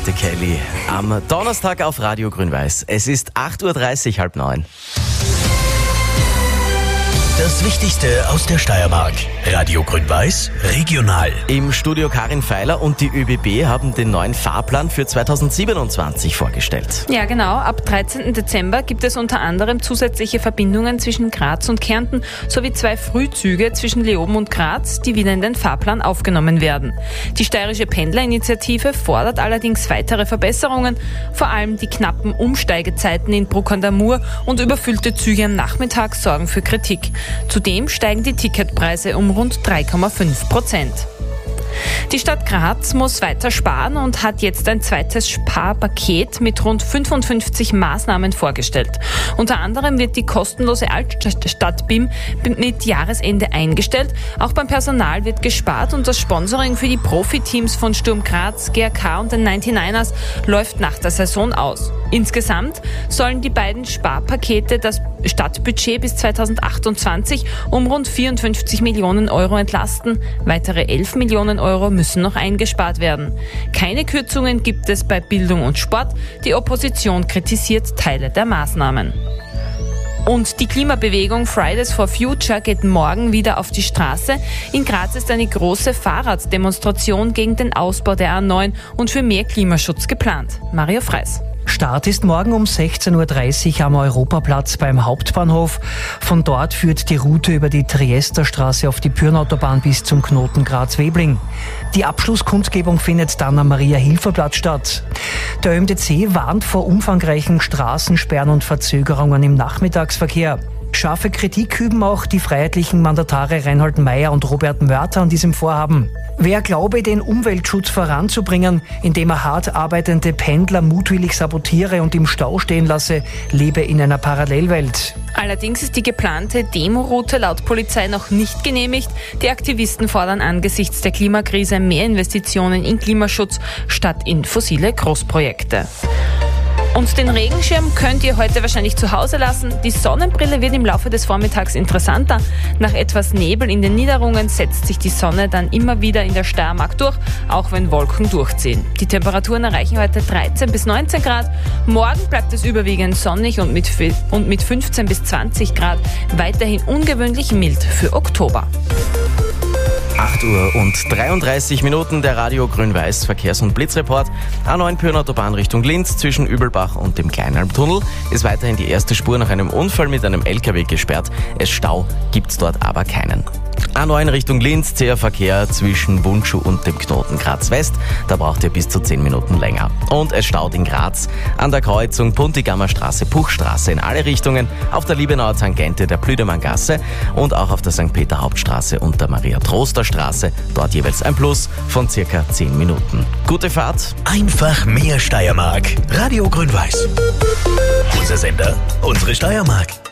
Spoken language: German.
Beate Kelly am Donnerstag auf Radio Grün-Weiß. Es ist 8.30 Uhr, 8:30. Das Wichtigste aus der Steiermark. Radio Grün-Weiß, regional. Im Studio Karin Feiler und die ÖBB haben den neuen Fahrplan für 2027 vorgestellt. Ja, genau. Ab 13. Dezember gibt es unter anderem zusätzliche Verbindungen zwischen Graz und Kärnten sowie 2 Frühzüge zwischen Leoben und Graz, die wieder in den Fahrplan aufgenommen werden. Die steirische Pendlerinitiative fordert allerdings weitere Verbesserungen, vor allem die knappen Umsteigezeiten in Bruck an der Mur und überfüllte Züge am Nachmittag sorgen für Kritik. Zudem steigen die Ticketpreise um rund 3,5%. Die Stadt Graz muss weiter sparen und hat jetzt ein zweites Sparpaket mit rund 55 Maßnahmen vorgestellt. Unter anderem wird die kostenlose Altstadt-BIM mit Jahresende eingestellt. Auch beim Personal wird gespart und das Sponsoring für die Profiteams von Sturm Graz, GRK und den 99ers läuft nach der Saison aus. Insgesamt sollen die beiden Sparpakete das Stadtbudget bis 2028 um rund 54 Millionen Euro entlasten. Weitere 11 Millionen Euro müssen noch eingespart werden. Keine Kürzungen gibt es bei Bildung und Sport. Die Opposition kritisiert Teile der Maßnahmen. Und die Klimabewegung Fridays for Future geht morgen wieder auf die Straße. In Graz ist eine große Fahrraddemonstration gegen den Ausbau der A9 und für mehr Klimaschutz geplant. Mario Freis. Start ist morgen um 16.30 Uhr am Europaplatz beim Hauptbahnhof. Von dort führt die Route über die Triesterstraße auf die Pyrnautobahn bis zum Knoten Graz-Webling. Die Abschlusskundgebung findet dann am Maria-Hilfer-Platz statt. Der ÖMTC warnt vor umfangreichen Straßensperren und Verzögerungen im Nachmittagsverkehr. Scharfe Kritik üben auch die freiheitlichen Mandatare Reinhold Meier und Robert Mörter an diesem Vorhaben. Wer glaube, den Umweltschutz voranzubringen, indem er hart arbeitende Pendler mutwillig sabotiere und im Stau stehen lasse, lebe in einer Parallelwelt. Allerdings ist die geplante Demoroute laut Polizei noch nicht genehmigt. Die Aktivisten fordern angesichts der Klimakrise mehr Investitionen in Klimaschutz statt in fossile Großprojekte. Und den Regenschirm könnt ihr heute wahrscheinlich zu Hause lassen. Die Sonnenbrille wird im Laufe des Vormittags interessanter. Nach etwas Nebel in den Niederungen setzt sich die Sonne dann immer wieder in der Steiermark durch, auch wenn Wolken durchziehen. Die Temperaturen erreichen heute 13 bis 19 Grad. Morgen bleibt es überwiegend sonnig und mit 15 bis 20 Grad weiterhin ungewöhnlich mild für Oktober. 8:33 Uhr, der Radio Grün-Weiß Verkehrs- und Blitzreport. A9 Pyrnautobahn Richtung Linz zwischen Übelbach und dem Kleinalmtunnel ist weiterhin die erste Spur nach einem Unfall mit einem LKW gesperrt. Stau gibt's dort aber keinen. A9 Richtung Linz, zäher Verkehr zwischen Bundschuh und dem Knoten Graz West. Da braucht ihr bis zu 10 Minuten länger. Und es staut in Graz an der Kreuzung Puntigammer Straße, Puchstraße in alle Richtungen, auf der Liebenauer Tangente der Plüdermanngasse und auch auf der St. Peter Hauptstraße und der Maria-Troster-Straße. Dort jeweils ein Plus von circa 10 Minuten. Gute Fahrt. Einfach mehr Steiermark. Radio Grün-Weiß. Unser Sender, unsere Steiermark.